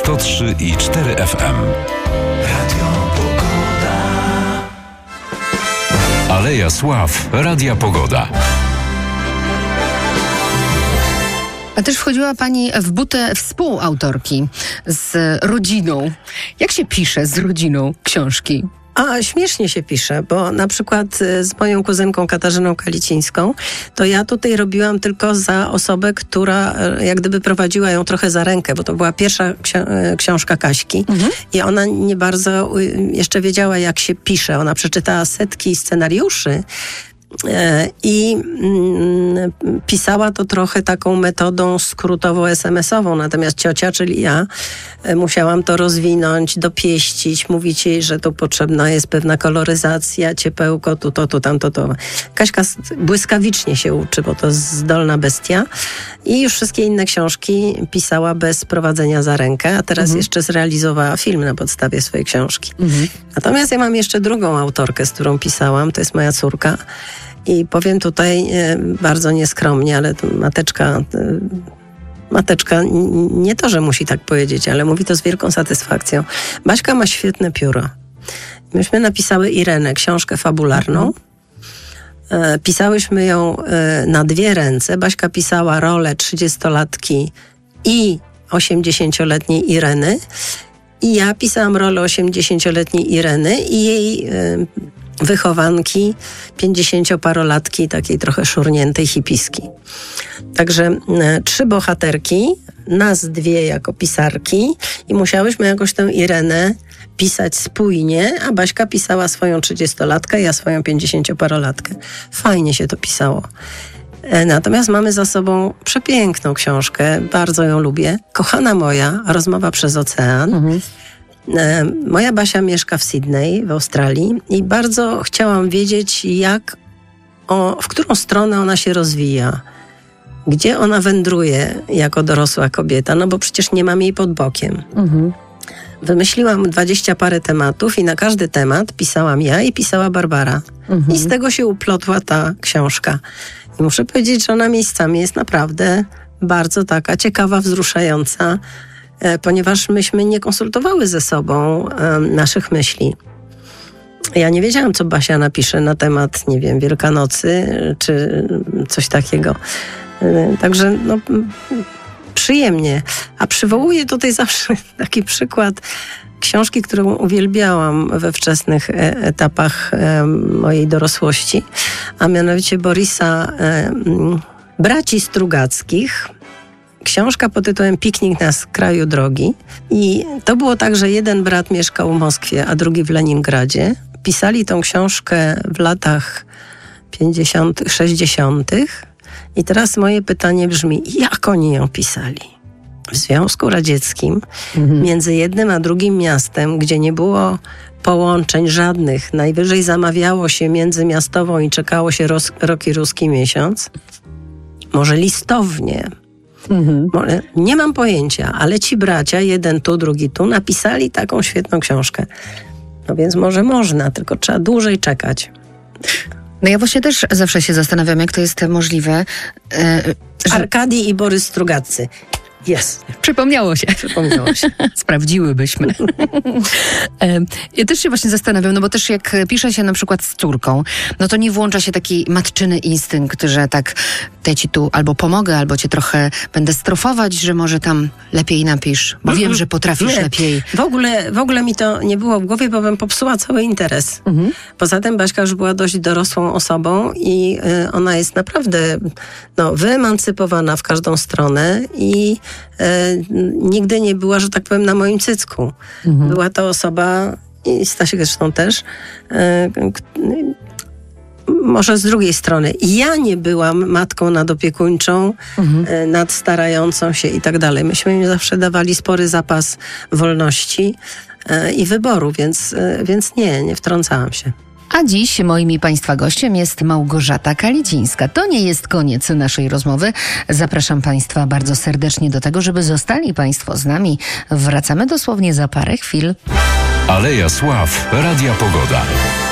103,4 FM. Radio Pogoda. Aleja Sław Radia Pogoda. A też wchodziła Pani w butę współautorki z rodziną. Jak się pisze z rodziną książki? A śmiesznie się pisze, bo na przykład z moją kuzynką Katarzyną Kalicińską, to ja tutaj robiłam tylko za osobę, która jak gdyby prowadziła ją trochę za rękę, bo to była pierwsza książka Kaśki i ona nie bardzo jeszcze wiedziała, jak się pisze. Ona przeczytała setki scenariuszy i pisała to trochę taką metodą skrótowo-SMS-ową, natomiast ciocia, czyli ja, musiałam to rozwinąć, dopieścić, mówić jej, że tu potrzebna jest pewna koloryzacja, ciepełko, tu to, tu tamto, to. Kaśka błyskawicznie się uczy, bo to zdolna bestia i już wszystkie inne książki pisała bez prowadzenia za rękę, a teraz jeszcze zrealizowała film na podstawie swojej książki. Natomiast ja mam jeszcze drugą autorkę, z którą pisałam, to jest moja córka. I powiem tutaj bardzo nieskromnie, ale mateczka nie to, że musi tak powiedzieć, ale mówi to z wielką satysfakcją. Baśka ma świetne pióro. Myśmy napisały Irenę, książkę fabularną. Pisałyśmy ją na dwie ręce. Baśka pisała rolę 30-latki i 80-letniej Ireny. I ja pisałam rolę 80-letniej Ireny i jej wychowanki 50-parolatki, takiej trochę szurniętej hipiski. Także 3 bohaterki, nas 2 jako pisarki i musiałyśmy jakoś tę Irenę pisać spójnie, a Baśka pisała swoją 30-latkę, ja swoją 50-parolatkę. Fajnie się to pisało. Natomiast mamy za sobą przepiękną książkę, bardzo ją lubię. Kochana moja, rozmowa przez ocean. Moja Basia mieszka w Sydney, w Australii i bardzo chciałam wiedzieć, w którą stronę ona się rozwija. Gdzie ona wędruje jako dorosła kobieta, no bo przecież nie mam jej pod bokiem. Wymyśliłam 20 parę tematów i na każdy temat pisałam ja i pisała Barbara. I z tego się uplotła ta książka. I muszę powiedzieć, że ona miejscami jest naprawdę bardzo taka ciekawa, wzruszająca, ponieważ myśmy nie konsultowały ze sobą naszych myśli. Ja nie wiedziałam, co Basia napisze na temat, nie wiem, Wielkanocy czy coś takiego. Także przyjemnie. A przywołuję tutaj zawsze taki przykład książki, którą uwielbiałam we wczesnych etapach mojej dorosłości, a mianowicie Borisa Braci Strugackich. Książka pod tytułem Piknik na skraju drogi. I to było tak, że jeden brat mieszkał w Moskwie, a drugi w Leningradzie. Pisali tą książkę w latach 50., 60. I teraz moje pytanie brzmi, jak oni ją pisali? W Związku Radzieckim, między jednym a drugim miastem, gdzie nie było połączeń żadnych, najwyżej zamawiało się międzymiastową i czekało się rok i ruski miesiąc, może listownie, nie mam pojęcia, ale ci bracia, jeden tu, drugi tu, napisali taką świetną książkę. No więc może można, tylko trzeba dłużej czekać. No ja właśnie też zawsze się zastanawiam, jak to jest możliwe. Arkadii i Borys Strugaccy. Jest. Przypomniało się. Sprawdziłybyśmy. Ja też się właśnie zastanawiam, no bo też jak pisze się na przykład z córką, no to nie włącza się taki matczyny instynkt, że tak ja ci tu albo pomogę, albo cię trochę będę strofować, że może tam lepiej napisz, bo wiem, że potrafisz lepiej. W ogóle mi to nie było w głowie, bo bym popsuła cały interes. Poza tym Baśka już była dość dorosłą osobą i ona jest naprawdę wyemancypowana w każdą stronę i nigdy nie była, że tak powiem, na moim cycku. Była to osoba, i Stasiek zresztą też, może z drugiej strony. Ja nie byłam matką nadopiekuńczą, nadstarającą się i tak dalej. Myśmy im zawsze dawali spory zapas wolności i wyboru, więc nie wtrącałam się. A dziś moim i Państwa gościem jest Małgorzata Kalicińska. To nie jest koniec naszej rozmowy. Zapraszam Państwa bardzo serdecznie do tego, żeby zostali Państwo z nami. Wracamy dosłownie za parę chwil. Aleja Sław Radia Pogoda.